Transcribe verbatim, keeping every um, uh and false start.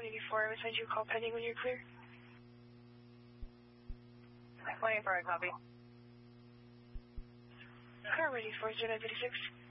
one eighty-four, I would send you a call pending when you're clear. one eighty-four, I copy. Car ready for zero nine fifty-six.